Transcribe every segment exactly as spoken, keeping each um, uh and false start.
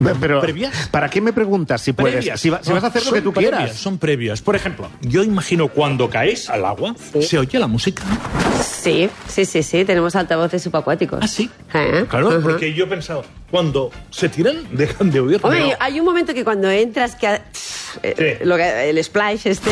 Pero, ¿Previas? ¿para qué me preguntas si puedes? Previas. Si, va- si vas a hacer lo Son que tú previas, quieras. Son previas. Por ejemplo, yo imagino cuando caes al agua, Sí. se oye la música. Sí, sí, sí, sí, tenemos altavoces subacuáticos. ¿Ah, sí? ¿Eh? Claro, Ajá. porque yo he pensado, cuando se tiran, dejan de oír. Hombre, Pero- hay un momento que cuando entras, que, ha- eh, Sí. lo que el splash este,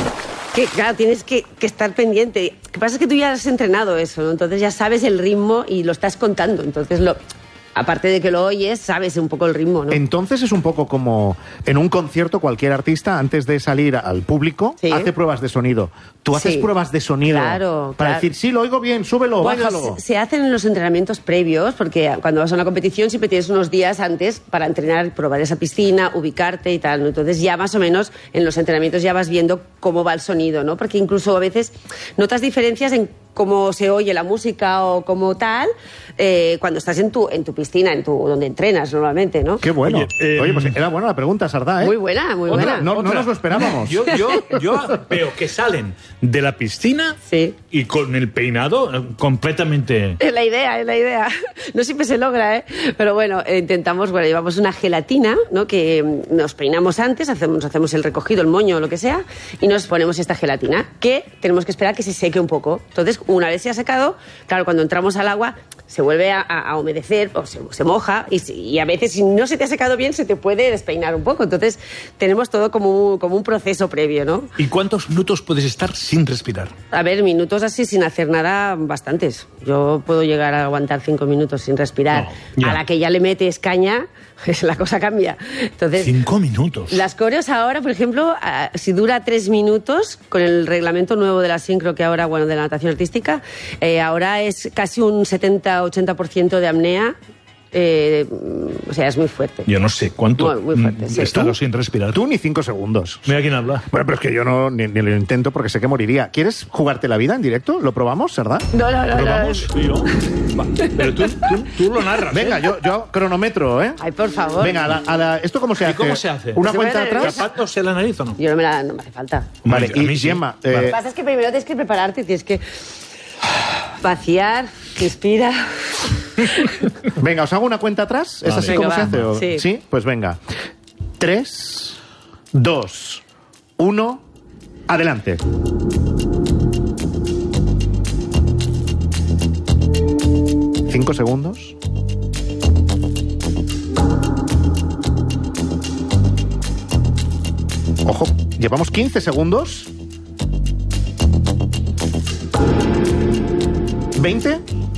que claro, tienes que, que estar pendiente. Lo que pasa es que tú ya has entrenado eso, ¿no? Entonces ya sabes el ritmo y lo estás contando. Entonces, lo, aparte de que lo oyes, sabes un poco el ritmo, ¿no? Entonces es un poco como en un concierto cualquier artista antes de salir al público Sí. hace pruebas de sonido. Tú haces Sí. pruebas de sonido Claro, para claro. decir, sí, lo oigo bien, súbelo, Bueno, bájalo. se, se hacen en los entrenamientos previos, porque cuando vas a una competición siempre tienes unos días antes para entrenar, probar esa piscina, ubicarte y tal, ¿no? Entonces ya más o menos en los entrenamientos ya vas viendo cómo va el sonido, ¿no? Porque incluso a veces notas diferencias en cómo se oye la música o como tal eh, cuando estás en tu, en tu piscina, en tu donde entrenas normalmente, ¿no? Qué bueno. Oye, Oye, eh, pues era buena la pregunta, Sardá, ¿eh? Muy buena, muy Otra, buena. no, no Otra. nos lo esperábamos. Yo, yo, yo veo que salen de la piscina Sí. y con el peinado eh, completamente... Es la idea, es la idea. No siempre se logra, ¿eh? Pero bueno, eh, intentamos, bueno, llevamos una gelatina, ¿no? Que mm, nos peinamos antes, hacemos, hacemos el recogido, el moño o lo que sea, y nos ponemos esta gelatina, que tenemos que esperar que se seque un poco. Entonces, una vez se ha secado, claro, cuando entramos al agua, se vuelve a, a- a humedecer, o se, se moja, y, si- y a veces, si no se te ha secado bien, se te puede despeinar un poco. Entonces, tenemos todo como un, como un proceso previo, ¿no? ¿Y cuántos minutos puedes estar sin respirar? A ver, minutos así sin hacer nada, bastantes. Yo puedo llegar a aguantar cinco minutos sin respirar. No, ya. A la que ya le metes caña, la cosa cambia. Entonces, Cinco minutos. las coreos ahora, por ejemplo, ah, si dura tres minutos, con el reglamento nuevo de la sincro, que ahora, bueno, de la natación artística, eh, ahora es casi un setenta ochenta por ciento de apnea. Eh, o sea, es muy fuerte. Yo no sé cuánto Muy- muy fuerte, mm, sí. he estado ¿Tú? sin respirar. Tú ni cinco segundos. Mira quién habla. Bueno, pero es que yo no ni, ni lo intento porque sé que moriría. ¿Quieres jugarte la vida en directo? ¿Lo probamos, Sardá? No, no, no, ¿Pero no. vamos? Tú y yo. Va. Pero tú, tú, tú lo narras. Venga, ¿eh? yo, yo cronometro, ¿eh? Ay, por favor. Venga, a la- a la- ¿esto cómo se ¿Y hace? cómo se hace? ¿Una Se cuenta puede atrás? ¿Tapándose la nariz o no? Yo no me, la, no me hace falta. Vale, A y mí sí. Gemma, Vale. eh, Lo que pasa es que primero tienes que prepararte, tienes que vaciar, respira. venga, ¿os hago una cuenta atrás? ¿Es Vale. así Venga, como se va. hace? o- Sí. ¿Sí? Pues venga. Tres, dos, uno, adelante. Cinco segundos. Ojo, llevamos quince segundos. ¿veinte?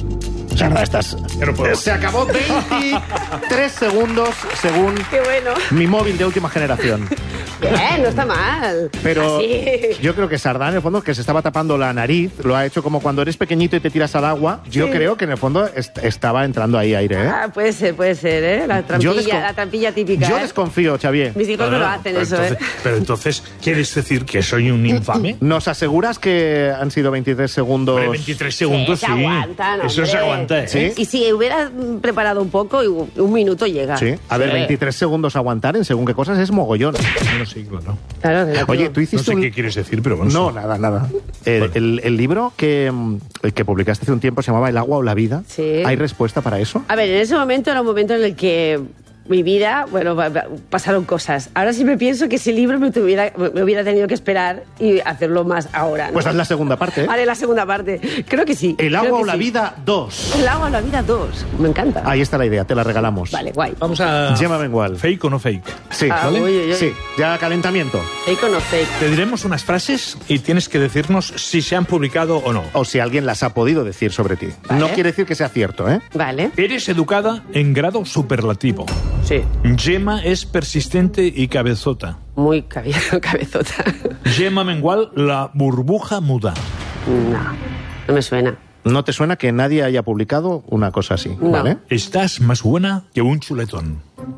Sardá, estás... Yo no puedo. Se acabó veintitrés segundos según Qué bueno. mi móvil de última generación. Bien, no está mal. Pero Así. yo creo que Sardá, en el fondo, que se estaba tapando la nariz, lo ha hecho como cuando eres pequeñito y te tiras al agua. Yo Sí. creo que en el fondo est- estaba entrando ahí aire, ¿eh? Ah, puede ser, puede ser, ¿eh? La trampilla, descon- la trampilla típica. Yo ¿eh? desconfío, Xavier. Mis hijos no, lo hacen pero eso, entonces, ¿eh? Pero entonces, ¿quieres decir que soy un infame? ¿Nos aseguras que han sido veintitrés segundos? Hombre, veintitrés segundos, se sí. aguantan, Eso se hombre. aguanta, ¿eh? Sí. Y si hubieras mm, preparado un poco, y un un minuto llega. Sí. A ver, Sí. veintitrés segundos aguantar en según qué cosas es mogollón. Bueno, sí, claro. Claro, relativo. Oye, tú No hiciste sé un... qué quieres decir, pero bueno. No, sí. nada, nada. El, el- el libro que, mm, el que publicaste hace un tiempo se llamaba El agua o la vida. Sí. ¿Hay respuesta para eso? A ver, en ese momento era un momento en el que mi vida, bueno, va- va- pasaron cosas. Ahora siempre pienso que ese libro me, tuviera, me hubiera tenido que esperar y hacerlo más ahora, ¿no? Pues haz la segunda parte, ¿eh? Haré la segunda parte. Creo que sí. El creo agua que o la sí. vida dos. El agua o la vida dos. Me encanta. Ahí está la idea, te la regalamos. Vale, guay. Vamos a... Gemma Mengual. ¿Fake o no fake? Sí, Ah, ¿vale? uy, uy, uy. Sí, ya calentamiento. Fake o no fake. Te diremos unas frases y tienes que decirnos si se han publicado o no. O si alguien las ha podido decir sobre ti. Vale. No quiere decir que sea cierto, ¿eh? Vale. Eres educada en grado superlativo. Sí. Gemma es persistente y cabezota. Muy cabe- cabezota. Gemma Mengual, la burbuja muda. No, no me suena. ¿No te suena que nadie haya publicado una cosa así, No. ¿vale? Estás más buena que un chuletón.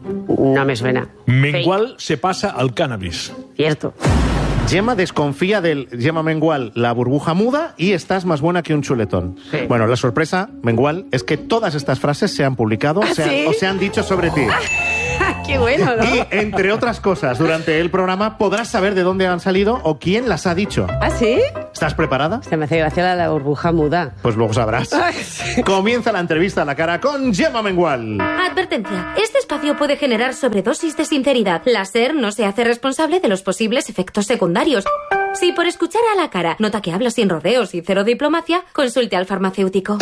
No me suena. Mengual se pasa al cannabis. Fake. Cierto. Gemma desconfía del Gemma Mengual, la burbuja muda, y estás más buena que un chuletón. Sí. Bueno, la sorpresa, Mengual, es que todas estas frases se han publicado ¿Ah, se han- sí? o se han dicho sobre ti. Qué bueno, ¿no? Y, entre otras cosas, durante el programa podrás saber de dónde han salido o quién las ha dicho. ¿Ah, sí? ¿Estás preparada? Se me hace gracia la, la burbuja muda. Pues luego sabrás. Comienza la entrevista a la cara con Gemma Mengual. Advertencia. Este espacio puede generar sobredosis de sinceridad. La SER no se hace responsable de los posibles efectos secundarios. Si por escuchar a la cara nota que habla sin rodeos y cero diplomacia, consulte al farmacéutico.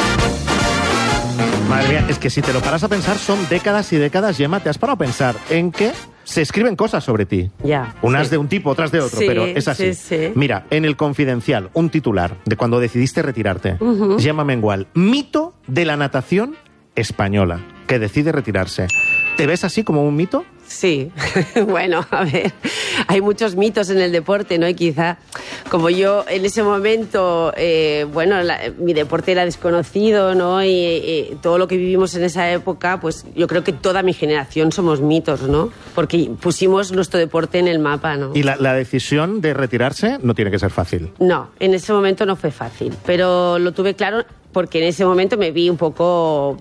Madre mía, es que si te lo paras a pensar, son décadas y décadas, Gemma. ¿Te has parado a pensar en que se escriben cosas sobre ti? Ya. Unas sí. de un tipo, otras de otro, Sí, pero es así. sí, sí. Mira, en El Confidencial, un titular de cuando decidiste retirarte. Uh-huh. Gemma Mengual, mito de la natación española, que decide retirarse. ¿Te ves así como un mito? Sí, bueno, a ver, hay muchos mitos en el deporte, ¿no? Y quizá, como yo en ese momento, eh, bueno, la, mi deporte era desconocido, ¿no? Y, y todo lo que vivimos en esa época, pues yo creo que toda mi generación somos mitos, ¿no? Porque pusimos nuestro deporte en el mapa, ¿no? Y la, la decisión de retirarse no tiene que ser fácil. No, en ese momento no fue fácil, pero lo tuve claro porque en ese momento me vi un poco...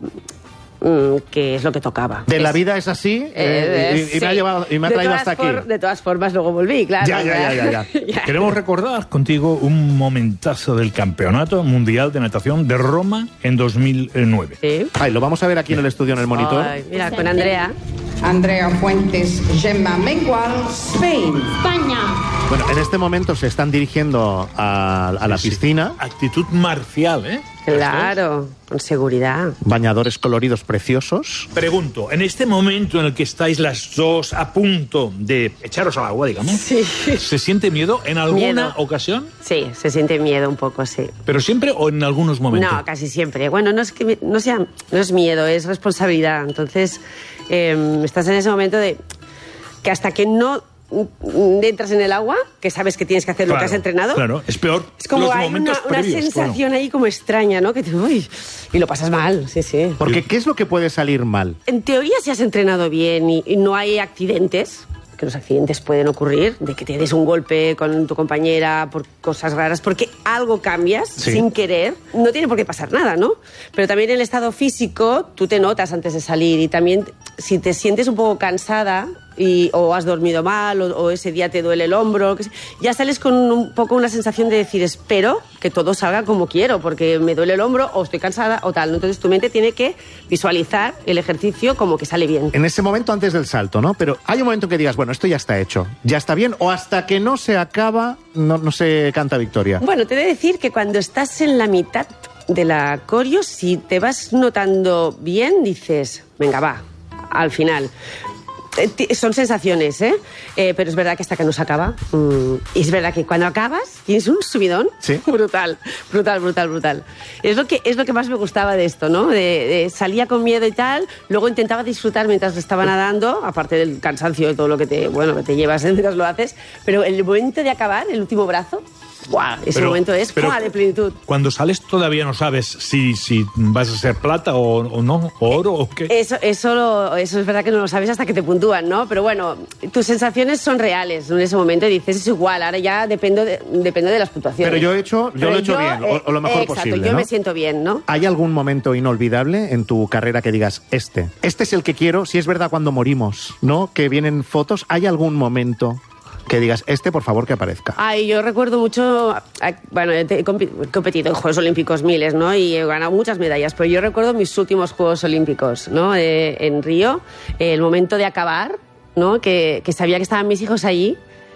que es lo que tocaba. De es, la vida es así eh, eh, y, y, sí. me ha llevado, y me ha de traído hasta aquí. For, de todas formas, luego volví, claro. Ya, ya, ya, ya, ya. ya. Queremos recordar contigo un momentazo del Campeonato Mundial de Natación de Roma en dos mil nueve. ¿Sí? Ay, lo vamos a ver aquí en el estudio, en el monitor. Ay, mira, con Andrea. Andrea Fuentes, Gemma Mengual, Spain. España. Bueno, en este momento se están dirigiendo a, a la piscina. Actitud marcial, ¿eh? Claro, con seguridad. Bañadores coloridos preciosos. Pregunto, en este momento en el que estáis las dos a punto de echaros al agua, digamos, sí. ¿se siente miedo en alguna miedo. ocasión? Sí, se siente miedo un poco, sí. ¿Pero siempre o en algunos momentos? No, casi siempre. Bueno, no es que no sea, no es miedo, es responsabilidad. Entonces, eh, estás en ese momento de que hasta que no entras en el agua, que sabes que tienes que hacer claro, lo que has entrenado. Claro, es peor. Es como los hay momentos una, una previos, sensación bueno. ahí como extraña, ¿no? Que te, uy, y lo pasas mal, sí, sí. Porque ¿qué es lo que puede salir mal? En teoría, si has entrenado bien y, y no hay accidentes, que los accidentes pueden ocurrir, de que te des un golpe con tu compañera por cosas raras, porque algo cambias sí. sin querer, no tiene por qué pasar nada, ¿no? Pero también el estado físico, tú te notas antes de salir y también si te sientes un poco cansada y, o has dormido mal o, o ese día te duele el hombro, que sea, ya sales con un poco una sensación de decir espero que todo salga como quiero porque me duele el hombro o estoy cansada o tal. Entonces tu mente tiene que visualizar el ejercicio como que sale bien. En ese momento antes del salto, ¿no? Pero hay un momento en que digas, bueno, esto ya está hecho, ya está bien, o hasta que no se acaba no, no se canta victoria. Bueno, te he de decir que cuando estás en la mitad de la coreo, si te vas notando bien, dices, venga, va, al final. Son sensaciones, ¿eh? ¿eh? Pero es verdad que hasta que no se acaba, mmm, es verdad que cuando acabas tienes un subidón ¿sí? brutal, brutal, brutal, brutal. Es lo que es lo que más me gustaba de esto, ¿no? De, de, salía con miedo y tal, luego intentaba disfrutar mientras estaba nadando, aparte del cansancio y todo lo que te, bueno, que te llevas mientras lo haces, pero el momento de acabar, el último brazo, ¡guau! Ese pero, momento es ¡guau! De plenitud. Cuando sales todavía no sabes si, si vas a ser plata o, o no, o oro o qué. Eso, eso, lo, eso es verdad que no lo sabes hasta que te puntúan, ¿no? Pero bueno, tus sensaciones son reales en ese momento y dices, es igual, ahora ya dependo de, depende de las puntuaciones. Pero yo he hecho, yo Pero lo he hecho yo, bien, o, o lo mejor eh, exacto, posible, yo ¿no? me siento bien, ¿no? ¿Hay algún momento inolvidable en tu carrera que digas, este, este es el que quiero? Si es verdad cuando morimos, ¿no? Que vienen fotos, ¿hay algún momento que digas, este, por favor, que aparezca? Ay, yo recuerdo mucho, bueno, he competido en Juegos Olímpicos miles, ¿no? Y he ganado muchas medallas, pero yo recuerdo mis últimos Juegos Olímpicos, ¿no? Eh, en Río, eh, el momento de acabar, ¿no? Que, que sabía que estaban mis hijos allí.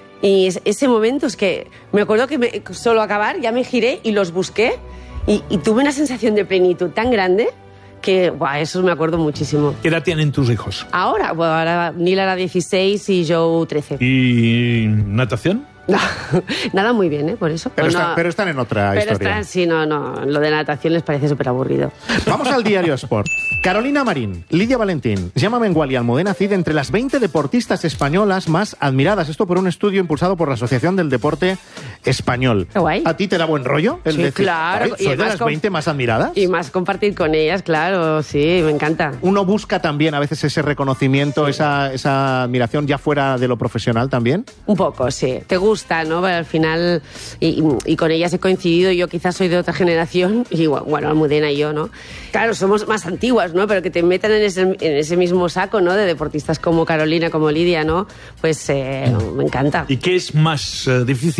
Y es, ese momento es que me acuerdo que me, solo acabar, ya me giré y los busqué y, y tuve una sensación de plenitud tan grande que, buah, eso me acuerdo muchísimo. ¿Qué edad tienen tus hijos? Ahora, bueno, ahora Neil era dieciséis y Joe trece. ¿Y natación? No, nada muy bien, ¿eh? Por eso. Pero, pues está, no, pero están en otra pero historia. Están, sí, no, no. Lo de natación les parece súper aburrido. Vamos al Diario Sport. Carolina Marín, Lidia Valentín, Gemma Mengual y Almudena Cid entre las veinte deportistas españolas más admiradas. Esto por un estudio impulsado por la Asociación del Deporte Español. Qué guay. ¿A ti te da buen rollo? El Sí, decir, claro. ¿soy de las veinte más admiradas? Y más compartir con ellas, claro, sí, me encanta. Uno busca también a veces ese reconocimiento, esa, esa admiración ya fuera de lo profesional también. Un poco, sí. Te gusta, ¿no? Pero al final, y, y con ellas he coincidido, yo quizás soy de otra generación, y bueno, Almudena y yo, ¿no? Claro, somos más antiguas, ¿no? Pero que te metan en ese, en ese mismo saco, ¿no? De deportistas como Carolina, como Lidia, ¿no? Pues eh, me encanta. ¿Y qué es más uh, difícil?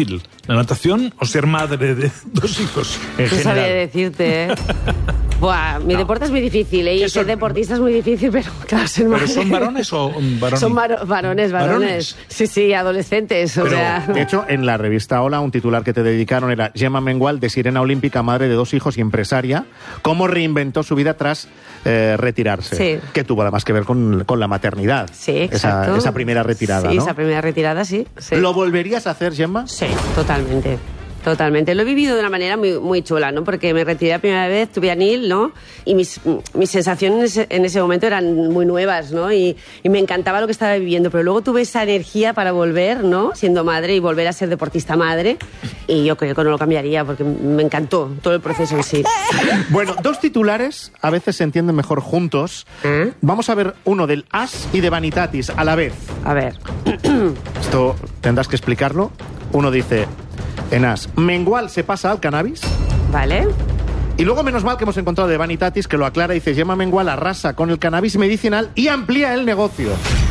¿La natación o ser madre de dos hijos en No general? sabía decirte, ¿eh? Buah, mi No. deporte es muy difícil, ¿eh? Y ¿Qué ser son? deportista es muy difícil, pero claro, ser ¿Pero madre- son varones o varones? Son varo- varones, varones, ¿Varones? Sí, sí, adolescentes, o Pero, sea... De hecho, en la revista Hola, un titular que te dedicaron era Gemma Mengual, de sirena olímpica, madre de dos hijos y empresaria, cómo reinventó su vida tras eh, retirarse. Sí. Que tuvo además que ver con, con la maternidad. Sí, esa, exacto. esa primera retirada, Sí, ¿no? esa primera retirada, sí. sí. ¿Lo volverías a hacer, Gemma? Sí, totalmente. Totalmente. Lo he vivido de una manera muy, muy chula, ¿no? Porque me retiré la primera vez, tuve a Neil, ¿no? Y mis, mis sensaciones en ese momento eran muy nuevas, ¿no? Y, y me encantaba lo que estaba viviendo. Pero luego tuve esa energía para volver, ¿no? Siendo madre y volver a ser deportista madre. Y yo creo que no lo cambiaría porque me encantó todo el proceso en sí. Bueno, dos titulares a veces se entienden mejor juntos. ¿Eh? Vamos a ver uno del As y de Vanitatis a la vez. A ver. Esto tendrás que explicarlo. Uno dice, en As, Mengual se pasa al cannabis. ¿Vale? Y luego, menos mal que hemos encontrado de Vanitatis, que lo aclara y dice, Gemma Mengual arrasa con el cannabis medicinal y amplía el negocio.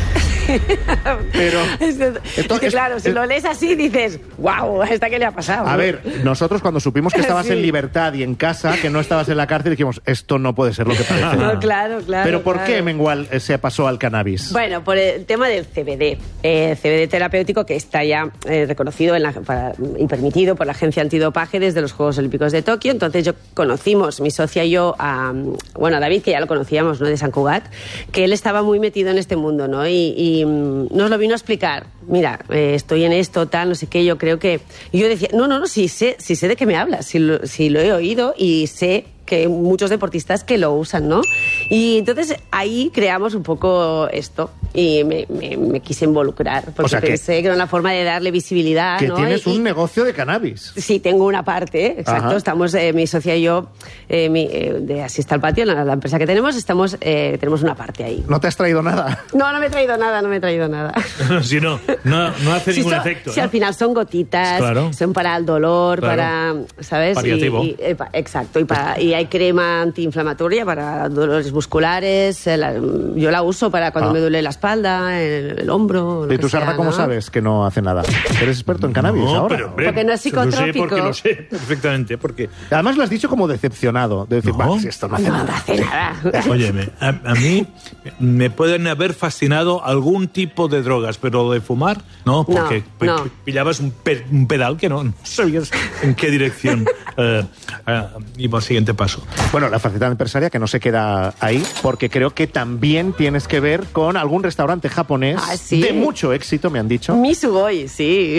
Pero... Es que, Esto es que es- claro, si es- lo lees así dices, wow, ¿a esta qué le ha pasado? A ¿no? ver, nosotros cuando supimos que estabas Sí. en libertad y en casa, que no estabas en la cárcel, dijimos, esto no puede ser lo que parece. No, claro, claro. Pero ¿por claro. qué Mengual eh, se pasó al cannabis? Bueno, por el tema del C B D, eh, C B D terapéutico que está ya eh, reconocido en la- para- y permitido por la Agencia Antidopaje desde los Juegos Olímpicos de Tokio. Entonces yo conocimos, mi socia y yo, a, bueno, a David, que ya lo conocíamos, ¿no? De San Cugat, que él estaba muy metido en este mundo, ¿no? Y, y mm, nos lo vino a explicar. Mira, eh, estoy en esto, tal, no sé qué, yo creo que... Y yo decía, no, no, no, sí sé, sí sé de qué me hablas, sí lo, sí lo he oído y sé que hay muchos deportistas que lo usan, ¿no? Y entonces ahí creamos un poco esto y me, me- me quise involucrar porque O sea que- pensé que era una forma de darle visibilidad, Que ¿no? tienes Y- un y- negocio de cannabis. Sí, tengo una parte, ¿eh? Exacto. Ajá. Estamos, eh, mi socia y yo, eh, mi, eh, de Así está el patio, la, la empresa que tenemos, estamos, eh, tenemos una parte ahí. ¿No te has traído nada? No, no me he traído nada, no me he traído nada. Si no, no, no hace Si ningún son- efecto. Si ¿no? al final son gotitas, Claro. son para el dolor, Claro. para, ¿sabes? Paliativo. Y, y, eh, pa- exacto, y, para, y hay crema antiinflamatoria para dolores musculares. eh, la- yo la uso para cuando Ah. me duele la espalda, el, el hombro. lo ¿Y que tú, Sarda, sea, cómo ¿no? sabes que no hace nada? ¿Eres experto en cannabis No, ahora? pero, hombre, Porque no es Lo sé psicotrópico. porque lo sé perfectamente, porque... Además lo has dicho como decepcionado. De decir, No. "Bah, si esto no hace No, no nada". hace nada. Óyeme, a, a mí me pueden haber fascinado algún tipo de drogas, pero de fumar, no, porque No, no. pi- pillabas un, pe- un pedal que no, no sabías en qué dirección eh, eh, iba el siguiente paso. Bueno, la faceta empresaria que no se queda ahí, porque creo que también tienes que ver con algún restaurante japonés Ah, sí. de mucho éxito, me han dicho. Misugoi, sí.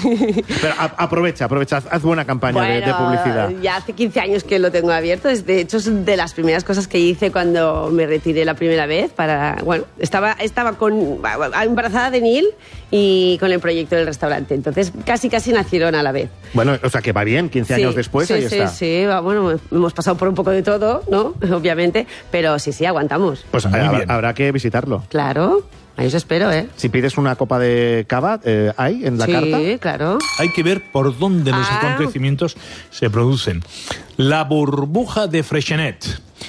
Pero a- aprovecha, aprovecha, haz, haz buena campaña de, de Bueno, publicidad. ya hace quince años que lo tengo abierto. Es, de hecho, es de las primeras cosas que hice cuando me retiré la primera vez. Para, bueno, estaba, estaba con, embarazada de Neil y con el proyecto del restaurante. Entonces, casi, casi nacieron a la vez. Bueno, o sea que va bien, quince años Sí, después, sí, ahí sí, está. Sí, va, bueno, hemos pasado por un poco de todo, ¿no? Obviamente, pero sí, sí, aguantamos. Pues Muy habrá, bien. habrá que visitarlo. Claro, ahí os espero, ¿eh? Si pides una copa de cava, eh, ¿hay en la sí, carta? claro. Hay que ver por dónde los Ah. acontecimientos se producen. La burbuja de Freixenet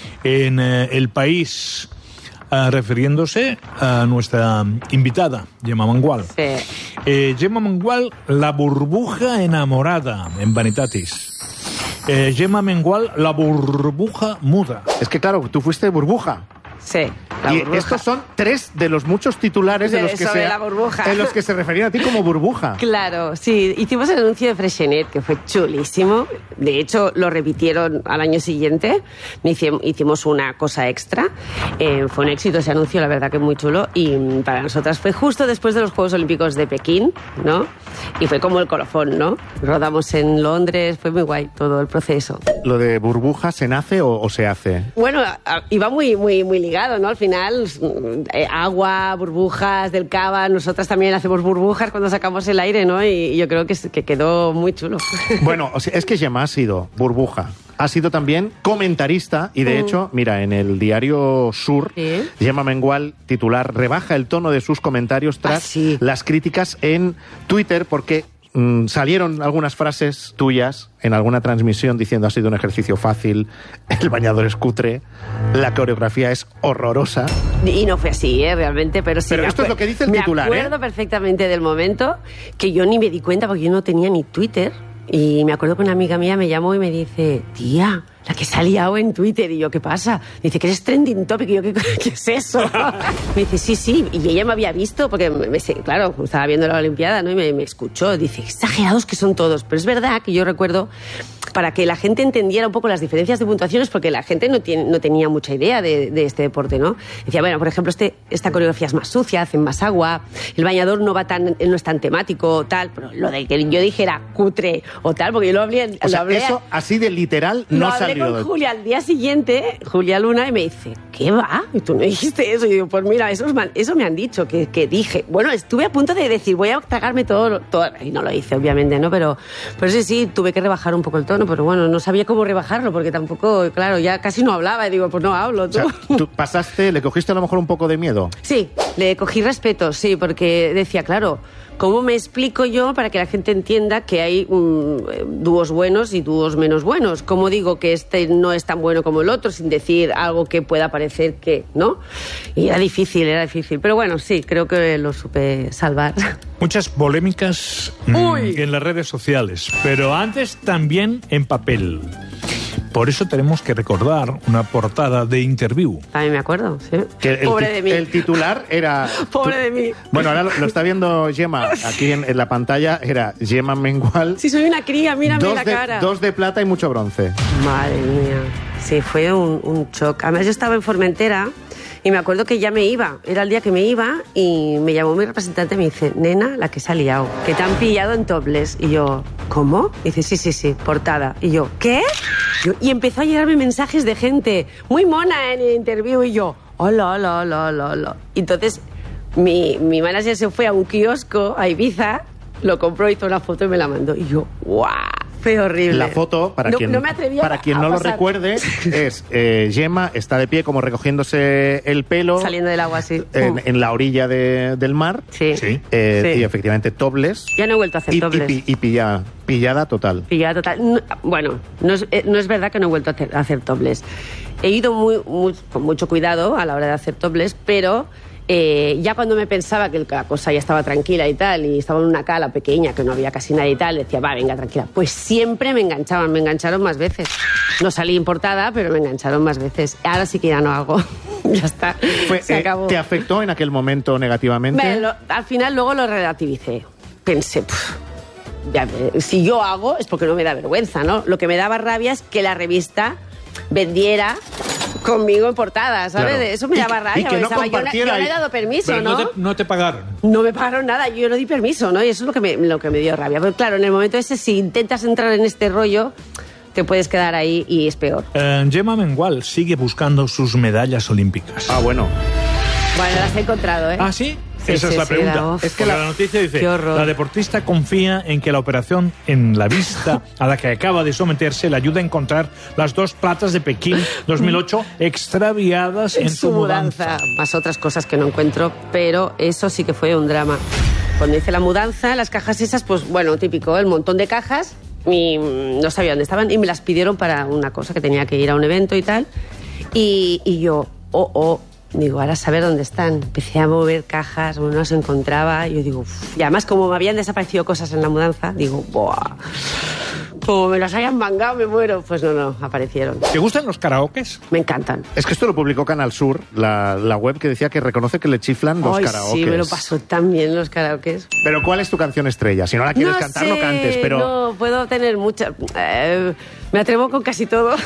en eh, El País, eh, refiriéndose a nuestra invitada, Gemma Mengual. Sí. Eh, Gemma Mengual, la burbuja enamorada en Vanitatis. Eh, Gemma Mengual, la burbuja muda. Es que claro, tú fuiste burbuja. Sí, la y burbuja. estos son tres de los muchos titulares de De- los que sobre se la burbuja. en los que se referían a ti como burbuja. Claro, sí, hicimos el anuncio de Freixenet, que fue chulísimo. De hecho, lo repitieron al año siguiente. Hici- Hicimos una cosa extra. Eh, fue un éxito ese anuncio, la verdad que muy chulo. Y mm, para nosotras fue justo después de los Juegos Olímpicos de Pekín, ¿no? Y fue como el colofón, ¿no? Rodamos en Londres, fue muy guay todo el proceso. ¿Lo de burbuja se nace o, o se hace? Bueno, a- a- iba muy, muy, muy ligado, ¿no? Al final, mm, eh, agua, burbujas del cava, nosotras también hacemos burbujas cuando sacamos el aire, ¿no? Y, y yo creo que, es- que quedó muy chulo. Bueno, o sea, es que Gemma ha sido burbuja. Ha sido también comentarista y de hecho, mira, en el diario Sur, Sí. Gemma Mengual, titular, rebaja el tono de sus comentarios tras Ah, sí. las críticas en Twitter porque mmm, salieron algunas frases tuyas en alguna transmisión diciendo ha sido un ejercicio fácil, el bañador es cutre, la coreografía es horrorosa. Y no fue así, ¿eh? Realmente, pero sí. Pero esto es lo que dice el titular, ¿eh? Me acuerdo perfectamente del momento que yo ni me di cuenta porque yo no tenía ni Twitter. Y me acuerdo que una amiga mía me llamó y me dice, tía, la que se ha liado en Twitter. Y yo, ¿qué pasa? Me dice que eres trending topic. Y yo, ¿qué, qué es eso? Me dice, sí, sí. Y ella me había visto, porque, me, me, claro, estaba viendo la Olimpiada, ¿no? Y me, me escuchó. Dice, exagerados que son todos. Pero es verdad que yo recuerdo, para que la gente entendiera un poco las diferencias de puntuaciones, porque la gente no, tiene, no tenía mucha idea de, de este deporte, ¿no? Decía, bueno, por ejemplo, este, esta coreografía es más sucia, hacen más agua, el bañador no va tan, no es tan temático, tal. Pero lo de que yo dijera cutre o tal, porque yo lo hablé... O sea, lo hablé eso así de literal no salió. Lo hablé con Julia al día siguiente, Julia Luna, y me dice, ¿qué va? Y tú no dijiste eso. Y digo, pues mira, eso, es, eso me han dicho, que, que dije. Bueno, estuve a punto de decir, voy a tragarme todo, todo... Y no lo hice, obviamente, ¿no? Pero, pero sí, sí, tuve que rebajar un poco el tono, pero bueno, no sabía cómo rebajarlo, porque tampoco, claro, ya casi no hablaba. Y digo, pues no hablo, tú. O sea, tú pasaste, le cogiste a lo mejor un poco de miedo. Sí, le cogí respeto, sí, porque decía, claro... ¿Cómo me explico yo para que la gente entienda que hay um, dúos buenos y dúos menos buenos? ¿Cómo digo que este no es tan bueno como el otro sin decir algo que pueda parecer que, ¿no? Y era difícil, era difícil. Pero bueno, sí, creo que lo supe salvar. Muchas polémicas mmm, en las redes sociales, pero antes también en papel. Por eso tenemos que recordar una portada de Interview. A mí me acuerdo, sí. Que el, Pobre de mí. El titular era... Pobre de mí. Bueno, ahora lo, lo está viendo Gemma aquí en, en la pantalla. Era Gemma Mengual. Sí, soy una cría, mírame dos la de, cara. Dos de plata y mucho bronce. Madre mía. Sí, fue un, un shock. Además, yo estaba en Formentera y me acuerdo que ya me iba. Era el día que me iba y me llamó mi representante y me dice, nena, la que se ha liado, que te han pillado en topless. Y yo, ¿cómo? Y dice, sí, sí, sí, portada. Y yo, ¿qué? Y empezó a llegarme mensajes de gente muy mona en el Interview y yo, hola, hola, hola, hola, hola. Entonces, mi, mi manager se fue a un kiosco a Ibiza, lo compró, hizo una foto y me la mandó. Y yo, ¡guau! Fue horrible. La foto, para no, quien, no me atrevía para quien a no pasar. lo recuerde, es eh, Gemma está de pie como recogiéndose el pelo. Saliendo del agua, así. En, en la orilla de, del mar. Sí. Sí. Eh, Sí. Y efectivamente topless. Ya no he vuelto a hacer Y, y, topless. pi- y pilla- pillada total. Pillada total. No, bueno, no es, eh, no es verdad que no he vuelto a hacer, a hacer topless. He ido muy, muy, con mucho cuidado a la hora de hacer topless, pero eh, ya cuando me pensaba que la cosa ya estaba tranquila y tal, y estaba en una cala pequeña, que no había casi nadie y tal, decía, va, venga, tranquila. Pues siempre me enganchaban, me engancharon más veces. No salí importada, pero me engancharon más veces. Ahora sí que ya no hago. Ya está, Fue, se eh, acabó. ¿Te afectó en aquel momento negativamente? Bueno, lo- al final luego lo relativicé. Pensé, pff, ya, eh, si yo hago es porque no me da vergüenza, ¿no? Lo que me daba rabia es que la revista vendiera conmigo en portada, ¿sabes? Claro. Eso me Y daba que- rabia. y que no Pensaba, yo, no, compartiera yo no he y- dado permiso, Pero ¿no? no te, no te pagaron. No me pagaron nada, yo no di permiso, ¿no? Y eso es lo que me, lo que me dio rabia. Pero claro, en el momento ese, si intentas entrar en este rollo, te puedes quedar ahí y es peor. Eh, Gemma Mengual sigue buscando sus medallas olímpicas. Ah, bueno. Bueno, las he encontrado, ¿eh? ¿Ah, sí? Sí, Esa sí, es la sí, pregunta. la- uf. Es que la, la noticia dice, Qué horror. la deportista confía en que la operación en la vista a la que acaba de someterse le ayuda a encontrar las dos platas de Pekín dos mil ocho extraviadas en, su mudanza. Más otras cosas que no encuentro, pero eso sí que fue un drama. Cuando hice la mudanza, las cajas esas, pues bueno, típico, el montón de cajas, y mm, no sabía dónde estaban, y me las pidieron para una cosa, que tenía que ir a un evento y tal. Y, y yo, oh, oh, digo, ahora saber dónde están. Empecé a mover cajas, no las encontraba, y yo digo, uff. Y además, como me habían desaparecido cosas en la mudanza, digo, ¡buah! Como me las hayan mangado, me muero. Pues no, no, aparecieron. ¿Te gustan los karaokes? Me encantan. Es que esto lo publicó Canal Sur, la, la web que decía que reconoce que le chiflan los Ay, karaokes. sí, me lo paso tan bien los karaokes. Pero ¿cuál es tu canción estrella? Si no la quieres no cantar, sé, no cantes, pero... No, puedo tener muchas... Eh, me atrevo con casi todo.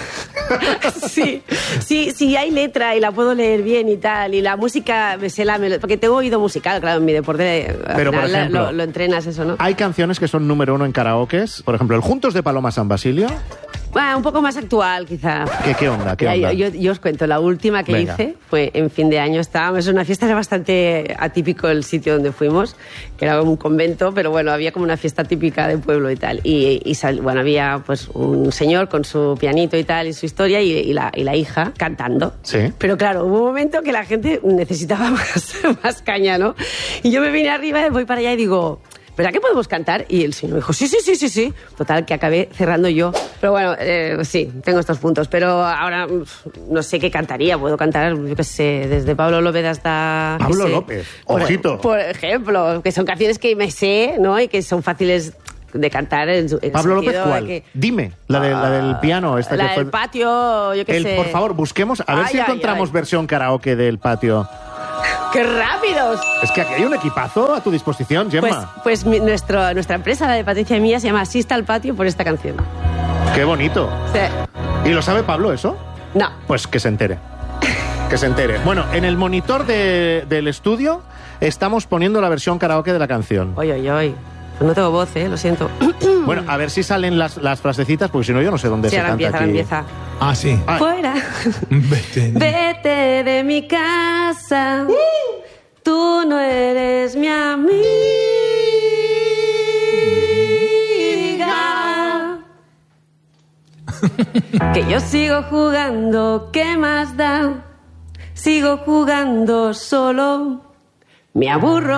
sí, sí, sí, hay letra y la puedo leer bien y tal, y la música me sé la melodía, porque tengo oído musical, claro, en mi deporte al Pero, por final, ejemplo, lo, lo entrenas eso, ¿no? Hay canciones que son número uno en karaokes. Por ejemplo, el Juntos de Paloma San Basilio. Bueno, un poco más actual, quizá. ¿Qué, qué onda? ¿Qué Ya, onda? yo, yo- yo os cuento, la última que Venga. hice fue en fin de año. Estábamos en una fiesta, era bastante atípico el sitio donde fuimos, que era como un convento, pero bueno, había como una fiesta típica del pueblo y tal. Y, y sal- bueno, había pues un señor con su pianito y tal, y su historia, y, y la, y la hija cantando. Sí. Pero claro, hubo un momento que la gente necesitaba más, más caña, ¿no? Y yo me vine arriba, voy para allá y digo... ¿verdad que podemos cantar? Y el señor dijo, sí, sí, sí, sí, sí. Total, que acabé cerrando yo. Pero bueno, eh, sí, tengo estos puntos. Pero ahora no sé qué cantaría. Puedo cantar, yo qué sé, desde Pablo López hasta... Pablo sé, López, ojito. Por, por ejemplo, que son canciones que me sé, ¿no? Y que son fáciles de cantar. En, en Pablo López, ¿cuál? Que, Dime, la, de, la del piano. Esta la que fue... del patio, yo qué el, sé. Por favor, busquemos, a ver Ay, si ay, encontramos ay. versión karaoke del patio. ¡Qué rápidos! Es que aquí hay un equipazo a tu disposición, Pues, Gemma. pues mi- nuestro, nuestra empresa, la de Patricia y mía, se llama Asista al Patio por esta canción. Qué bonito. Sí. ¿Y lo sabe Pablo eso? No. Pues que se entere. Que se entere. Bueno, en el monitor de- del estudio estamos poniendo la versión karaoke de la canción. Oye, oye, oye. Pues no tengo voz, ¿eh? Lo siento. Bueno, a ver si salen las, las frasecitas, porque si no yo no sé dónde Sí, se ahora canta empieza, ahora aquí. empieza. Ah, sí. Ah, Fuera. Vete. Vete de mi casa. Tú no eres mi amiga. Que yo sigo jugando, ¿qué más da? Sigo jugando solo. Me aburro.